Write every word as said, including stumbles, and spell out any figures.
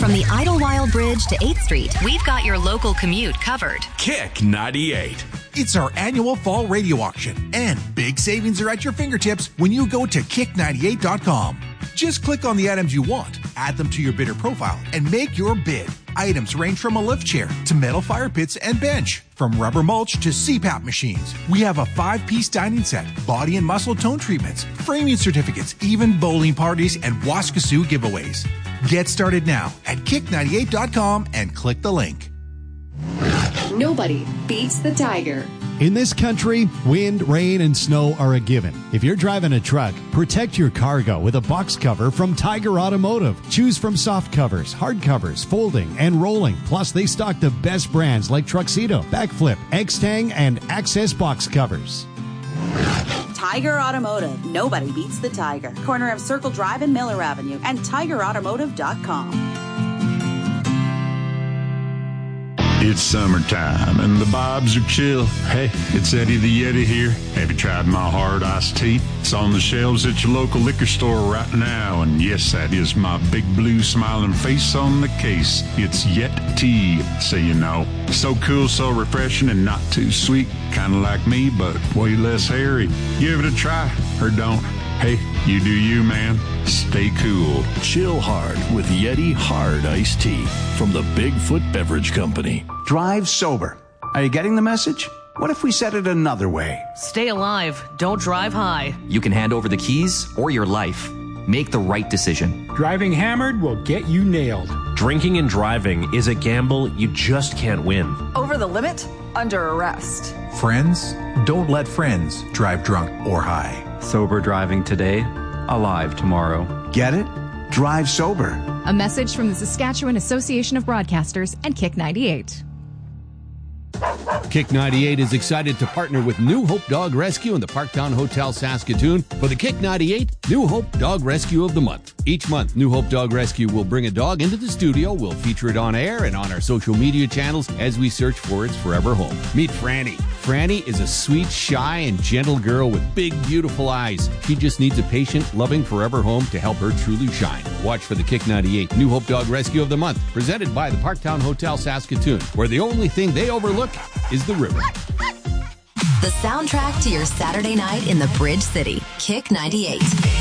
From the Idlewild Bridge to eighth Street, we've got your local commute covered. Kick ninety-eight. It's our annual fall radio auction, and big savings are at your fingertips when you go to kick ninety-eight dot com. Just click on the items you want, add them to your bidder profile, and make your bid. Items range from a lift chair to metal fire pits and bench, from rubber mulch to C PAP machines. We have a five-piece dining set, body and muscle tone treatments, framing certificates, even bowling parties and Waskasoo giveaways. Get started now at kick ninety-eight dot com and click the link. Nobody beats the Tiger. In this country, wind, rain, and snow are a given. If you're driving a truck, protect your cargo with a box cover from Tiger Automotive. Choose from soft covers, hard covers, folding, and rolling. Plus, they stock the best brands like Truxedo, Backflip, X-Tang, and Access box covers. Tiger Automotive. Nobody beats the Tiger. Corner of Circle Drive and Miller Avenue and tiger automotive dot com. It's summertime and the vibes are chill. Hey, it's Eddie the Yeti here. Have you tried my hard iced tea? It's on the shelves at your local liquor store right now. And yes, that is my big blue smiling face on the case. It's Yet Tea, so you know. So cool, so refreshing, and not too sweet. Kind of like me, but way less hairy. Give it a try, or don't. Hey, you do you, man. Stay cool. Chill hard with Yeti Hard Iced Tea from the Bigfoot Beverage Company. Drive sober. Are you getting the message? What if we said it another way? Stay alive. Don't drive high. You can hand over the keys or your life. Make the right decision. Driving hammered will get you nailed. Drinking and driving is a gamble you just can't win. Over the limit? Under arrest. Friends, don't let friends drive drunk or high. Sober driving today, alive tomorrow. Get it? Drive sober. A message from the Saskatchewan Association of Broadcasters and Kick ninety-eight. Kick ninety-eight is excited to partner with New Hope Dog Rescue and the Parktown Hotel Saskatoon for the Kick ninety-eight New Hope Dog Rescue of the Month. Each month, New Hope Dog Rescue will bring a dog into the studio. We'll feature it on air and on our social media channels as we search for its forever home. Meet Franny. Franny is a sweet, shy, and gentle girl with big, beautiful eyes. She just needs a patient, loving forever home to help her truly shine. Watch for the Kick ninety-eight New Hope Dog Rescue of the Month, presented by the Parktown Hotel Saskatoon, where the only thing they overlook is the river. The soundtrack to your Saturday night in the Bridge City. Kick ninety-eight.